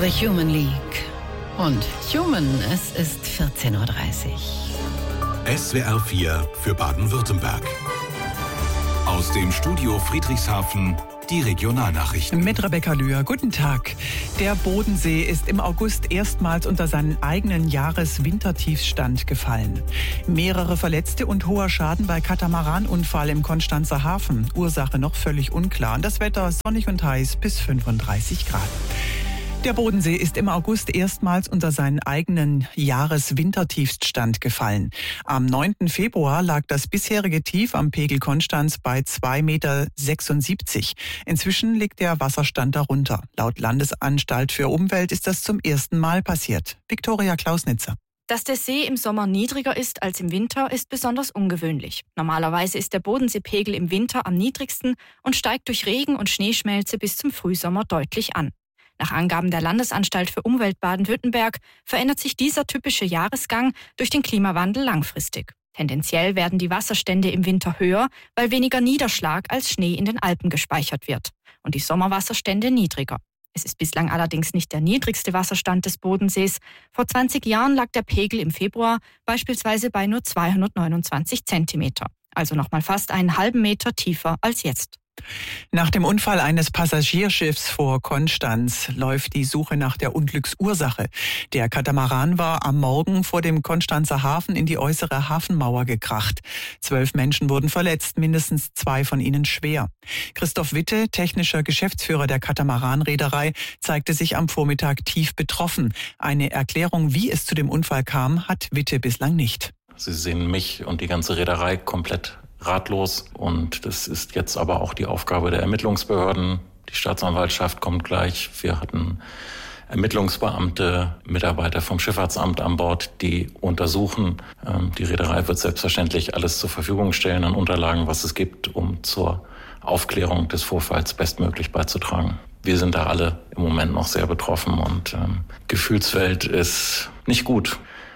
The Human League. Und Human, es ist 14.30 Uhr. SWR 4 für Baden-Württemberg. Aus dem Studio Friedrichshafen die Regionalnachrichten. Mit Rebecca Lühr. Guten Tag. Der Bodensee ist im August erstmals unter seinen eigenen Jahreswintertiefstand gefallen. Mehrere Verletzte und hoher Schaden bei Katamaranunfall im Konstanzer Hafen. Ursache noch völlig unklar. Und das Wetter sonnig und heiß bis 35 Grad. Der Bodensee ist im August erstmals unter seinen eigenen Jahreswintertiefstand gefallen. Am 9. Februar lag das bisherige Tief am Pegel Konstanz bei 2,76 Meter. Inzwischen liegt der Wasserstand darunter. Laut Landesanstalt für Umwelt ist das zum ersten Mal passiert. Viktoria Klausnitzer. Dass der See im Sommer niedriger ist als im Winter, ist besonders ungewöhnlich. Normalerweise ist der Bodenseepegel im Winter am niedrigsten und steigt durch Regen und Schneeschmelze bis zum Frühsommer deutlich an. Nach Angaben der Landesanstalt für Umwelt Baden-Württemberg verändert sich dieser typische Jahresgang durch den Klimawandel langfristig. Tendenziell werden die Wasserstände im Winter höher, weil weniger Niederschlag als Schnee in den Alpen gespeichert wird und die Sommerwasserstände niedriger. Es ist bislang allerdings nicht der niedrigste Wasserstand des Bodensees. Vor 20 Jahren lag der Pegel im Februar beispielsweise bei nur 229 Zentimeter, also nochmal fast einen halben Meter tiefer als jetzt. Nach dem Unfall eines Passagierschiffs vor Konstanz läuft die Suche nach der Unglücksursache. Der Katamaran war am Morgen vor dem Konstanzer Hafen in die äußere Hafenmauer gekracht. 12 Menschen wurden verletzt, mindestens 2 von ihnen schwer. Christoph Witte, technischer Geschäftsführer der Katamaran-Reederei, zeigte sich am Vormittag tief betroffen. Eine Erklärung, wie es zu dem Unfall kam, hat Witte bislang nicht. Sie sehen mich und die ganze Reederei komplett ratlos, und das ist jetzt aber auch die Aufgabe der Ermittlungsbehörden. Die Staatsanwaltschaft kommt gleich. Wir hatten Ermittlungsbeamte, Mitarbeiter vom Schifffahrtsamt an Bord, die untersuchen. Die Reederei wird selbstverständlich alles zur Verfügung stellen an Unterlagen, was es gibt, um zur Aufklärung des Vorfalls bestmöglich beizutragen. Wir sind da alle im Moment noch sehr betroffen, und Gefühlswelt ist nicht gut.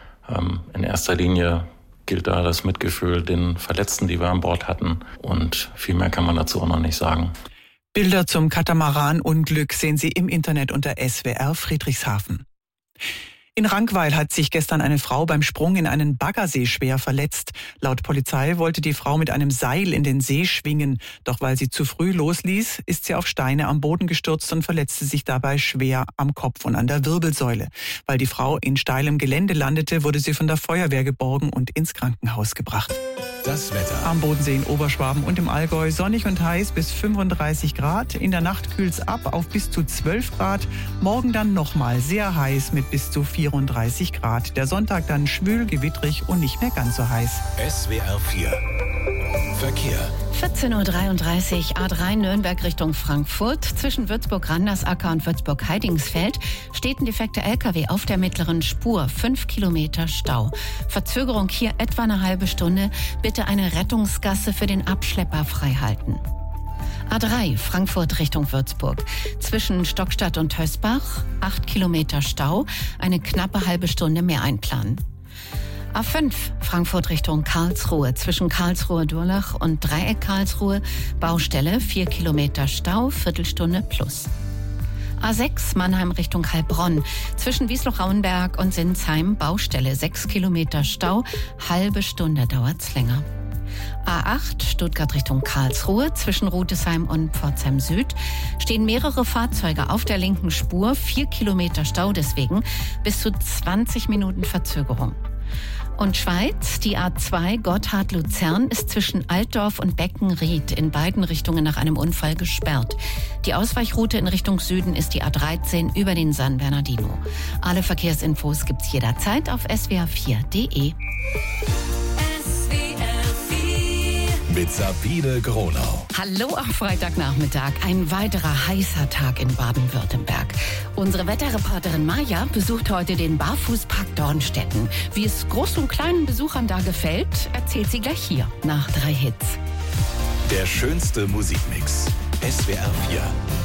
In erster Linie gilt da das Mitgefühl den Verletzten, die wir an Bord hatten. Und viel mehr kann man dazu auch noch nicht sagen. Bilder zum Katamaran-Unglück sehen Sie im Internet unter SWR Friedrichshafen. In Rankweil hat sich gestern eine Frau beim Sprung in einen Baggersee schwer verletzt. Laut Polizei wollte die Frau mit einem Seil in den See schwingen. Doch weil sie zu früh losließ, ist sie auf Steine am Boden gestürzt und verletzte sich dabei schwer am Kopf und an der Wirbelsäule. Weil die Frau in steilem Gelände landete, wurde sie von der Feuerwehr geborgen und ins Krankenhaus gebracht. Das Wetter. Am Bodensee in Oberschwaben und im Allgäu sonnig und heiß bis 35 Grad. In der Nacht kühlt's ab auf bis zu 12 Grad. Morgen dann nochmal sehr heiß mit bis zu 34 Grad. Der Sonntag dann schwül, gewittrig und nicht mehr ganz so heiß. SWR 4 Verkehr. 14.33 Uhr, A3 Nürnberg Richtung Frankfurt. Zwischen Würzburg-Randersacker und Würzburg-Heidingsfeld steht ein defekter LKW auf der mittleren Spur. 5 Kilometer Stau. Verzögerung hier etwa eine halbe Stunde. Bitte eine Rettungsgasse für den Abschlepper freihalten. A3 Frankfurt Richtung Würzburg. Zwischen Stockstadt und Hösbach 8 Kilometer Stau. Eine knappe halbe Stunde mehr einplanen. A5 Frankfurt Richtung Karlsruhe. Zwischen Karlsruhe-Durlach und Dreieck Karlsruhe Baustelle 4 Kilometer Stau, Viertelstunde plus. A6 Mannheim Richtung Heilbronn. Zwischen Wiesloch-Rauenberg und Sinsheim Baustelle 6 Kilometer Stau, halbe Stunde dauert's länger. A8 Stuttgart Richtung Karlsruhe. Zwischen Rudesheim und Pforzheim Süd stehen mehrere Fahrzeuge auf der linken Spur. 4 Kilometer Stau deswegen, bis zu 20 Minuten Verzögerung. Und Schweiz, die A2 Gotthard-Luzern ist zwischen Altdorf und Beckenried in beiden Richtungen nach einem Unfall gesperrt. Die Ausweichroute in Richtung Süden ist die A13 über den San Bernardino. Alle Verkehrsinfos gibt's jederzeit auf swr4.de. Mit Sabine Gronau. Hallo am Freitagnachmittag, ein weiterer heißer Tag in Baden-Württemberg. Unsere Wetterreporterin Maja besucht heute den Barfußpark Dornstetten. Wie es großen und kleinen Besuchern da gefällt, erzählt sie gleich hier nach 3 Hits. Der schönste Musikmix. SWR 4.